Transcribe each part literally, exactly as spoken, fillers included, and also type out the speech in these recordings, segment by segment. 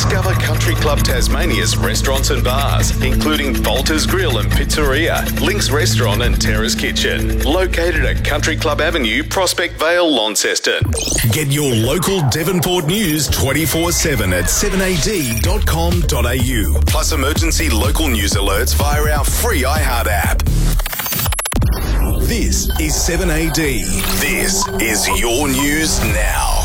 Discover Country Club Tasmania's restaurants and bars, including Bolter's Grill and Pizzeria, Link's Restaurant and Terrace Kitchen, located at Country Club Avenue, Prospect Vale, Launceston. Get your local Devonport news twenty-four seven at seven a d dot com dot a u, plus emergency local news alerts via our free iHeart app. This is seven A D. This is your news now.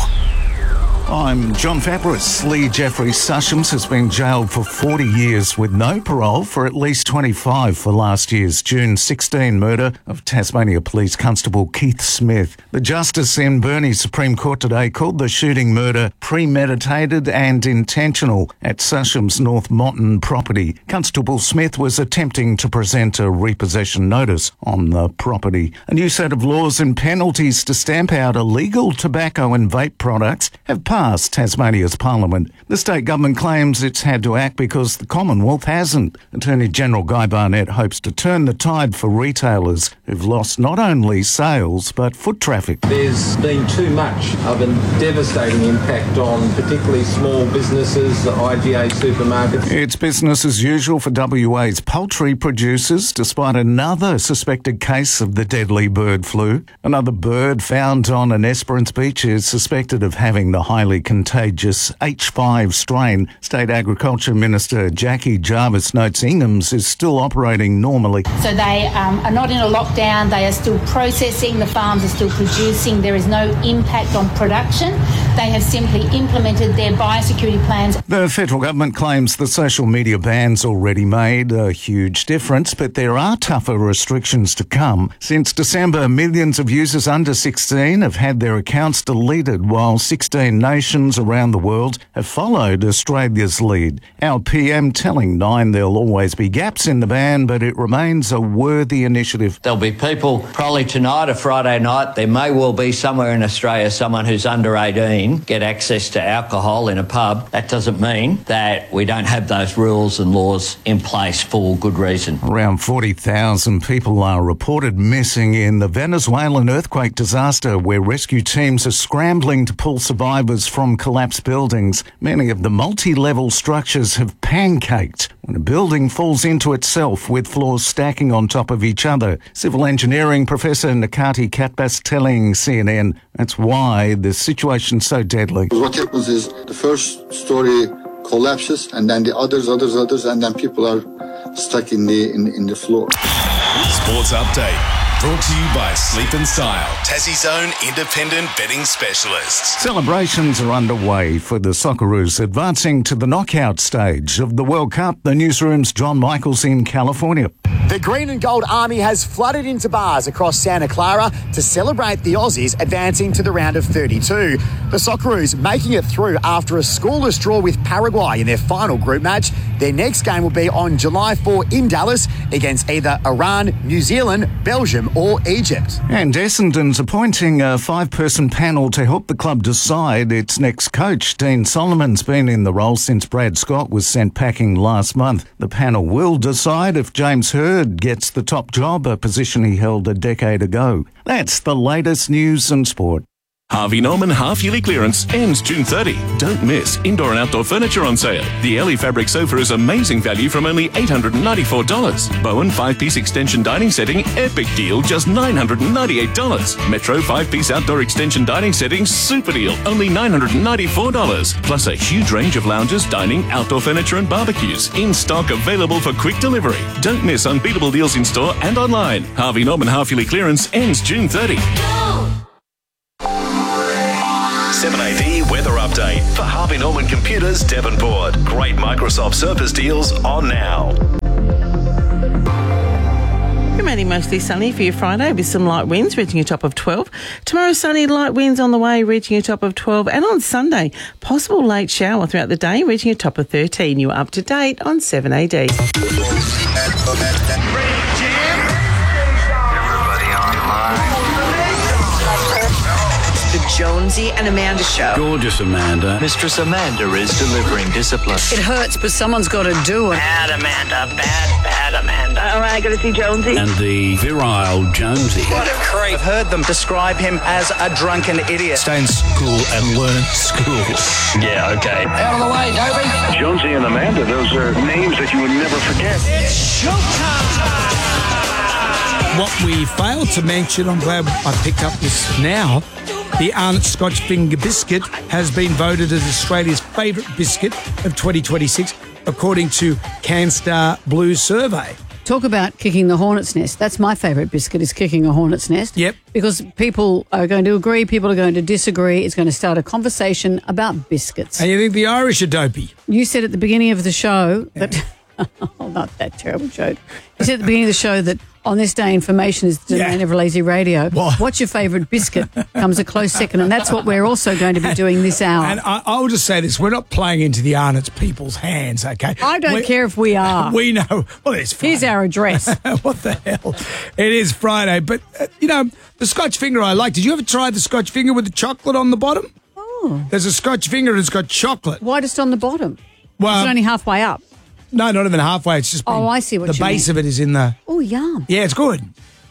I'm John Fabris. Lee Jeffrey Sushams has been jailed for forty years with no parole for at least twenty-five for last year's June sixteenth murder of Tasmania Police Constable Keith Smith. The Justice in Burnie Supreme Court today called the shooting murder premeditated and intentional at Sushams' North Motton property. Constable Smith was attempting to present a repossession notice on the property. A new set of laws and penalties to stamp out illegal tobacco and vape products have passed Tasmania's Parliament. The state government claims it's had to act because the Commonwealth hasn't. Attorney General Guy Barnett hopes to turn the tide for retailers who've lost not only sales but foot traffic. There's been too much of a devastating impact on particularly small businesses, the I G A supermarkets. It's business as usual for W A's poultry producers despite another suspected case of the deadly bird flu. Another bird found on an Esperance beach is suspected of having the highly contagious H five strain. State Agriculture Minister Jackie Jarvis notes Inghams is still operating normally. So they um, are not in a lockdown, they are still processing, the farms are still producing, there is no impact on production. They have simply implemented their biosecurity plans. The federal government claims the social media ban's already made a huge difference, but there are tougher restrictions to come. Since December, millions of users under sixteen have had their accounts deleted, while sixteen nations around the world have followed Australia's lead. Our P M telling Nine there'll always be gaps in the ban, but it remains a worthy initiative. There'll be people probably tonight or Friday night. There may well be somewhere in Australia someone who's under eighteen get access to alcohol in a pub. That doesn't mean that we don't have those rules and laws in place for good reason. Around forty thousand people are reported missing in the Venezuelan earthquake disaster, where rescue teams are scrambling to pull survivors from collapsed buildings. Many of the multi-level structures have pancaked when a building falls into itself with floors stacking on top of each other. Civil engineering professor Nakati Katbas telling C N N that's why the situation's so deadly. What happens is the first story collapses and then the others, others, others, and then people are stuck in the in, in the floor. Sports Update. Brought to you by Sleep and Style, Tassie's own independent betting specialists. Celebrations are underway for the Socceroos advancing to the knockout stage of the World Cup. The newsroom's John Michaels in California. The Green and Gold Army has flooded into bars across Santa Clara to celebrate the Aussies advancing to the round of thirty-two. The Socceroos making it through after a scoreless draw with Paraguay in their final group match. Their next game will be on July fourth in Dallas against either Iran, New Zealand, Belgium or Egypt. And Essendon's appointing a five-person panel to help the club decide its next coach. Dean Solomon's been in the role since Brad Scott was sent packing last month. The panel will decide if James Hird gets the top job, a position he held a decade ago. That's the latest news and sport. Harvey Norman half-yearly clearance ends June thirtieth. Don't miss indoor and outdoor furniture on sale. The Ellie fabric sofa is amazing value from only eight hundred ninety-four dollars. Bowen five-piece extension dining setting, epic deal, just nine hundred ninety-eight dollars. Metro five-piece outdoor extension dining setting, super deal, only nine hundred ninety-four dollars. Plus a huge range of lounges, dining, outdoor furniture and barbecues. In stock, available for quick delivery. Don't miss unbeatable deals in store and online. Harvey Norman half-yearly clearance ends June thirtieth. seven A D weather update for Harvey Norman Computers Devonport. Great Microsoft Surface deals on now. Remaining mostly sunny for your Friday with some light winds reaching a top of twelve. Tomorrow sunny, light winds on the way reaching a top of twelve. And on Sunday, possible late shower throughout the day reaching a top of thirteen. You're up to date on seven A D. The Jonesy and Amanda Show. Gorgeous Amanda. Mistress Amanda is delivering discipline. It hurts, but someone's got to do it. Bad Amanda, bad, bad Amanda. All right, got to see Jonesy. And the virile Jonesy. What a creep. I've heard them describe him as a drunken idiot. Stay in school and learn school. Yeah, okay. Out of the way, Dopey. Jonesy and Amanda, those are names that you would never forget. It's showtime. What we failed to mention, I'm glad I picked up this now, the Arnott Scotch Finger Biscuit has been voted as Australia's favourite biscuit of twenty twenty-six, according to CanStar Blue Survey. Talk about kicking the hornet's nest. That's my favourite biscuit, is kicking a hornet's nest. Yep. Because people are going to agree, people are going to disagree. It's going to start a conversation about biscuits. And you think the Irish are dopey? You said at the beginning of the show that... Yeah. Oh, not that terrible joke. You said at the beginning of the show that on this day, information is the domain yeah. of lazy radio. What? What's your favourite biscuit comes a close second, and that's what we're also going to be doing this hour. And I, I will just say this, we're not playing into the Arnott's people's hands, okay? I don't we're, care if we are. We know. Well, it's Friday. Here's our address. What the hell? It is Friday, but, uh, you know, the Scotch Finger I like. Did you ever try the Scotch Finger with the chocolate on the bottom? Oh. There's a Scotch Finger that's got chocolate. Why just on the bottom? Well, it's only halfway up. No, not even halfway. It's just oh, I see what the you base mean. of it is in the. Oh, yum! Yeah, it's good.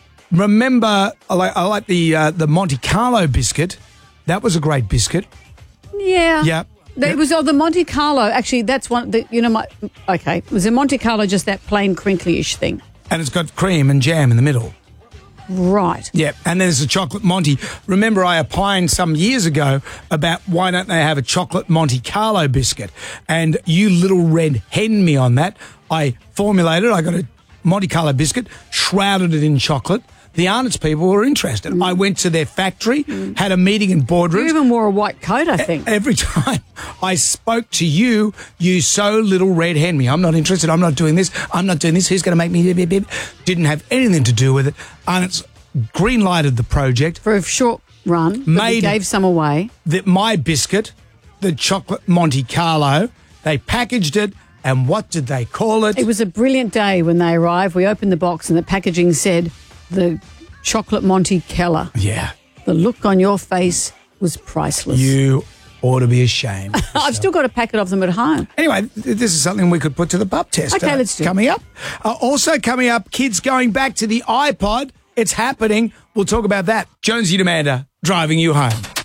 Remember, I like I like the uh, the Monte Carlo biscuit. That was a great biscuit. Yeah. Yeah. It yep. was oh, the Monte Carlo. Actually, that's one. The, you know, my okay. Was the Monte Carlo just that plain crinkly-ish thing? And it's got cream and jam in the middle. Right. Yeah, and there's a chocolate Monte. Remember, I opined some years ago about why don't they have a chocolate Monte Carlo biscuit? And you little red hen me on that. I formulated, I got a Monte Carlo biscuit, shrouded it in chocolate. The Arnott's people were interested. Mm. I went to their factory, mm. had a meeting in boardrooms. You even wore a white coat, I think. Every time I spoke to you, you so little red hen me. I'm not interested. I'm not doing this. I'm not doing this. Who's going to make me? Didn't have anything to do with it. Arnott's green-lighted the project. For a short run, but he gave some away. That my biscuit, the chocolate Monte Carlo, they packaged it, and what did they call it? It was a brilliant day when they arrived. We opened the box and the packaging said the chocolate Monte Keller. Yeah. The look on your face was priceless. You ought to be ashamed. I've still got a packet of them at home. Anyway, this is something we could put to the bub test. Okay, uh, let's do coming it. up. Uh, also coming up, kids going back to the iPod. It's happening. We'll talk about that. Jonesy and Amanda driving you home.